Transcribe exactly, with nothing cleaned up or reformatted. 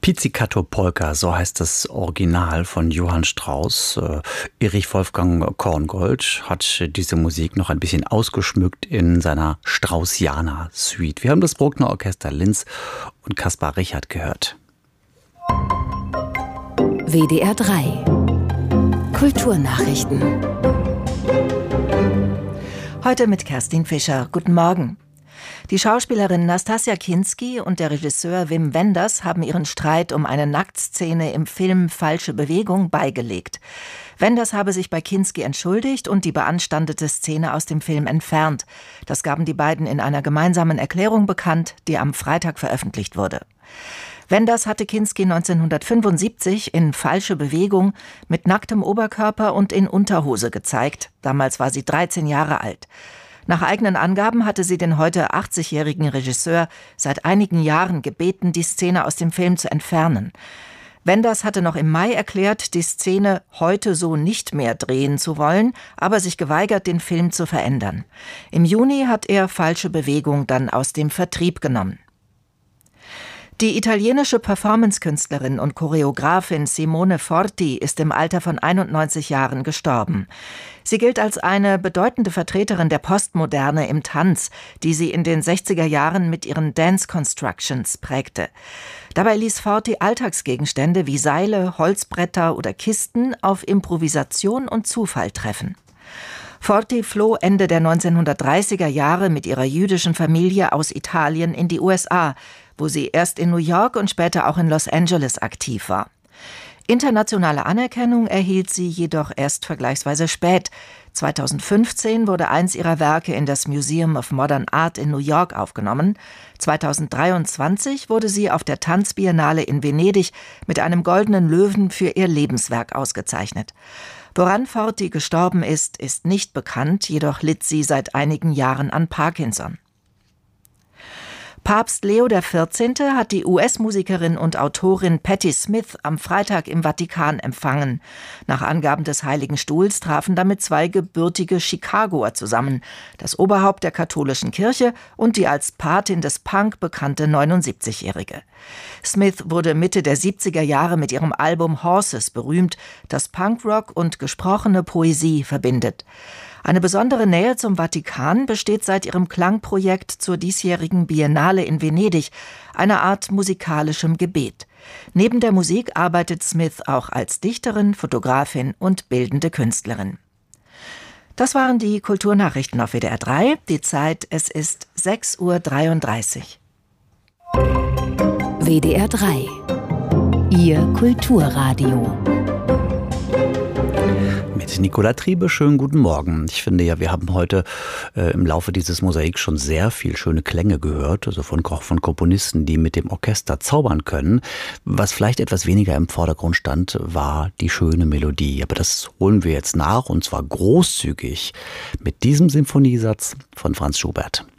Pizzicato Polka, so heißt das Original von Johann Strauss. Äh, Erich Wolfgang Korngold hat diese Musik noch ein bisschen ausgeschmückt in seiner Straussianer-Suite. Wir haben das Bruckner Orchester Linz und Kaspar Richard gehört. W D R drei Kulturnachrichten. Heute mit Kerstin Fischer. Guten Morgen. Die Schauspielerin Nastassja Kinski und der Regisseur Wim Wenders haben ihren Streit um eine Nacktszene im Film Falsche Bewegung beigelegt. Wenders habe sich bei Kinski entschuldigt und die beanstandete Szene aus dem Film entfernt. Das gaben die beiden in einer gemeinsamen Erklärung bekannt, die am Freitag veröffentlicht wurde. Wenders hatte Kinski neunzehnhundertfünfundsiebzig in Falsche Bewegung mit nacktem Oberkörper und in Unterhose gezeigt. Damals war sie dreizehn Jahre alt. Nach eigenen Angaben hatte sie den heute achtzigjährigen Regisseur seit einigen Jahren gebeten, die Szene aus dem Film zu entfernen. Wenders hatte noch im Mai erklärt, die Szene heute so nicht mehr drehen zu wollen, aber sich geweigert, den Film zu verändern. Im Juni hat er Falsche Bewegung dann aus dem Vertrieb genommen. Die italienische Performancekünstlerin und Choreografin Simone Forti ist im Alter von einundneunzig Jahren gestorben. Sie gilt als eine bedeutende Vertreterin der Postmoderne im Tanz, die sie in den sechziger Jahren mit ihren Dance Constructions prägte. Dabei ließ Forti Alltagsgegenstände wie Seile, Holzbretter oder Kisten auf Improvisation und Zufall treffen. Forti floh Ende der neunzehnhundertdreißiger Jahre mit ihrer jüdischen Familie aus Italien in die U S A, wo sie erst in New York und später auch in Los Angeles aktiv war. Internationale Anerkennung erhielt sie jedoch erst vergleichsweise spät. zweitausendfünfzehn wurde eins ihrer Werke in das Museum of Modern Art in New York aufgenommen. zweitausenddreiundzwanzig wurde sie auf der Tanzbiennale in Venedig mit einem Goldenen Löwen für ihr Lebenswerk ausgezeichnet. Woran Forti gestorben ist, ist nicht bekannt, jedoch litt sie seit einigen Jahren an Parkinson. Papst Leo der vierzehnte hat die U S-Musikerin und Autorin Patti Smith am Freitag im Vatikan empfangen. Nach Angaben des Heiligen Stuhls trafen damit zwei gebürtige Chicagoer zusammen, das Oberhaupt der katholischen Kirche und die als Patin des Punk bekannte neunundsiebzigjährige. Smith wurde Mitte der siebziger Jahre mit ihrem Album Horses berühmt, das Punkrock und gesprochene Poesie verbindet. Eine besondere Nähe zum Vatikan besteht seit ihrem Klangprojekt zur diesjährigen Biennale in Venedig, einer Art musikalischem Gebet. Neben der Musik arbeitet Smith auch als Dichterin, Fotografin und bildende Künstlerin. Das waren die Kulturnachrichten auf W D R drei. Die Zeit, es ist sechs Uhr dreiunddreißig. W D R drei. Ihr Kulturradio. Mit Nicola Triebe, schönen guten Morgen. Ich finde ja, wir haben heute äh, im Laufe dieses Mosaiks schon sehr viel schöne Klänge gehört, also von, von Komponisten, die mit dem Orchester zaubern können. Was vielleicht etwas weniger im Vordergrund stand, war die schöne Melodie. Aber das holen wir jetzt nach, und zwar großzügig mit diesem Sinfoniesatz von Franz Schubert.